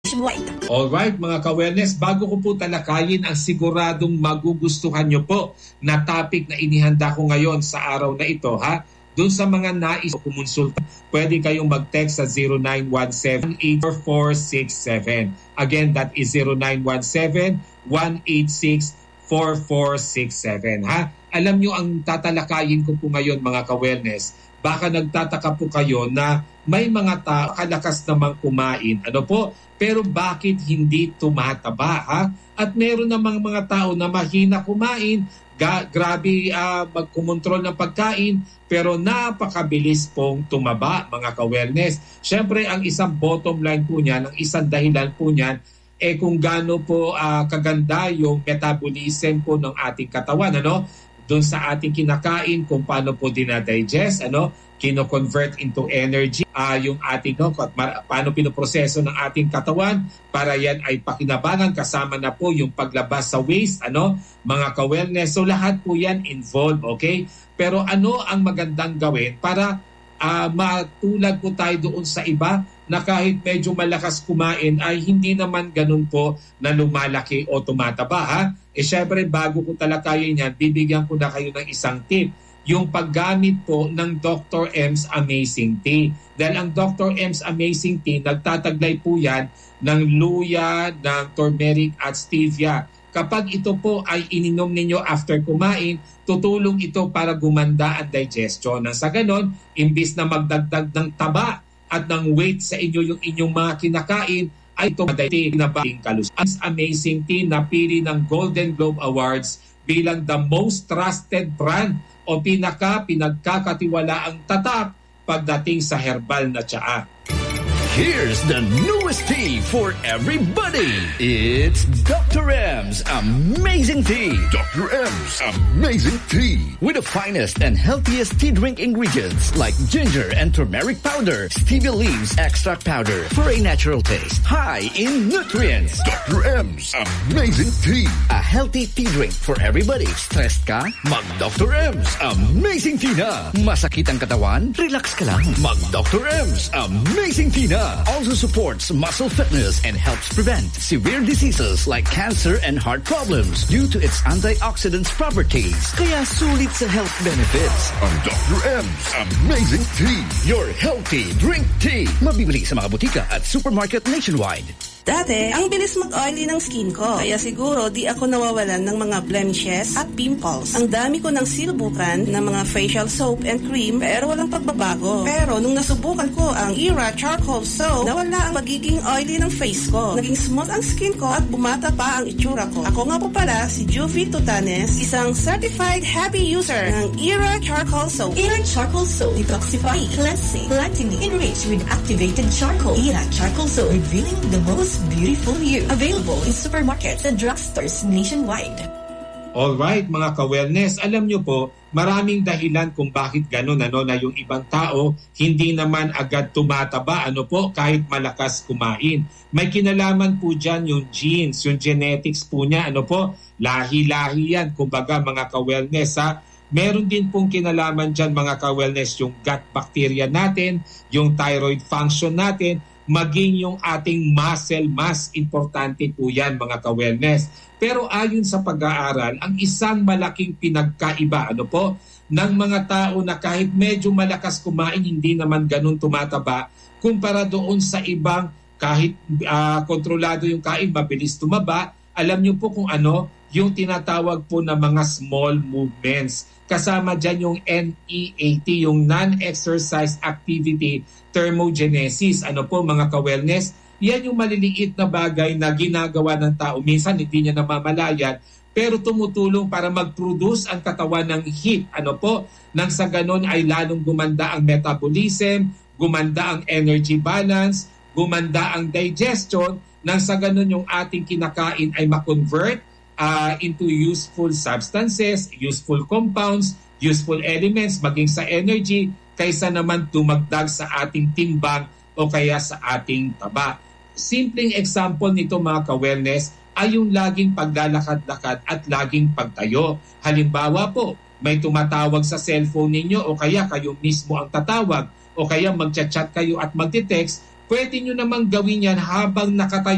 Alright mga ka-wellness, bago ko po talakayin ang siguradong magugustuhan nyo po na topic na inihanda ko ngayon sa araw na ito, ha? Doon sa mga nais kumonsulta, pwede kayong mag-text sa 0917-84467. Again, that is 0917-186-4467. Ha? Alam nyo ang tatalakayin ko po ngayon mga ka-wellness, baka nagtataka po kayo na may mga tao kalakas namang kumain. Ano po? Pero bakit hindi tumataba? Ha? At meron namang mga tao na mahina kumain, grabe magkumontrol ng pagkain, pero napakabilis pong tumaba mga ka-wellness. Siyempre, ang isang bottom line po niyan, ang isang dahilan po niyan, kung gaano po kaganda yung metabolism po ng ating katawan, ano? Doon sa ating kinakain, kung paano po dinadigest, ano? Kino-convert into energy, yung ating, paano pinoproseso ng ating katawan para yan ay pakinabangan, kasama na po yung paglabas sa waste, ano? Mga ka-wellness. So lahat po yan involved, okay? Pero ano ang magandang gawin para matulad po tayo doon sa iba na kahit medyo malakas kumain ay hindi naman ganun po na lumalaki o tumataba, ha? Syempre bago ko talakayin yan, bibigyan ko na kayo ng isang tip. Yung paggamit po ng Dr. M's Amazing Tea. Dahil ang Dr. M's Amazing Tea, nagtataglay po yan ng luya, ng turmeric at stevia. Kapag ito po ay ininom ninyo after kumain, tutulong ito para gumanda ang digestion. Nang sa ganon, imbis na magdagdag ng taba at ng weight sa inyo yung inyong mga kinakain, ay ito na baging kalusugan. Ang Amazing Tea napili ng Golden Globe Awards bilang the most trusted brand o pinagkakatiwalaang tatak pagdating sa herbal na tsaa. Here's the newest tea for everybody. It's Dr. M's Amazing Tea. Dr. M's Amazing Tea. With the finest and healthiest tea drink ingredients like ginger and turmeric powder, stevia leaves extract powder for a natural taste. High in nutrients. Dr. M's Amazing Tea. A healthy tea drink for everybody. Stressed ka? Mag Dr. M's Amazing Tea na. Masakit ang katawan? Relax ka lang. Mag Dr. M's Amazing Tea na. Also supports muscle fitness and helps prevent severe diseases like cancer and heart problems due to its antioxidants properties. Kaya sulit sa health benefits. Ang Dr. M's Amazing Tea. Your healthy drink tea. Mabibili sa mga butika at supermarket nationwide. Dati, ang bilis mag-oily ng skin ko. Kaya siguro di ako nawawalan ng mga blemishes at pimples. Ang dami ko ng sinubukan ng mga facial soap and cream pero walang pagbabago. Pero nung nasubukan ko ang Era Charcoal Soap, nawala ang magiging oily ng face ko. Naging smooth ang skin ko at bumata pa ang itsura ko. Ako nga po pala si Juvie Tutanes, isang certified happy user ng Era Charcoal Soap. Era Charcoal Soap detoxify, cleansing, lightening, enriched with activated charcoal. Era Charcoal Soap, revealing the most beautiful you. Available in supermarkets and drugstores nationwide. Alright mga ka-wellness, alam nyo po, maraming dahilan kung bakit ganun na yung ibang tao hindi naman agad tumataba kahit malakas kumain. May kinalaman po dyan yung genes, yung genetics po niya, lahi-lahi yan, kumbaga mga ka-wellness ha. Meron din pong kinalaman dyan mga ka-wellness yung gut bacteria natin, yung thyroid function natin, maging yung ating muscle mass, importante po yan mga ka-wellness. Pero ayon sa pag-aaral, ang isang malaking pinagkaiba ng mga tao na kahit medyo malakas kumain, hindi naman ganun tumataba, kumpara doon sa ibang kahit kontrolado yung kain, mabilis tumaba. Alam niyo po kung yung tinatawag po na mga small movements. Kasama dyan yung NEAT, yung non-exercise activity thermogenesis. Mga ka-wellness? Yan yung maliliit na bagay na ginagawa ng tao. Minsan hindi niya namamalayan, pero tumutulong para mag-produce ang katawan ng heat. Nang sa ganon ay lalong gumanda ang metabolism, gumanda ang energy balance, gumanda ang digestion. Nang sa ganon yung ating kinakain ay ma-convert into useful substances, useful compounds, useful elements, maging sa energy, kaysa naman tumagdag sa ating timbang o kaya sa ating taba. Simpleng example nito mga ka-wellness ay yung laging paglalakad-lakad at laging pagtayo. Halimbawa po, may tumatawag sa cellphone ninyo o kaya kayo mismo ang tatawag o kaya magchat-chat kayo at magte-text, pwede nyo namang gawin yan habang nakatayo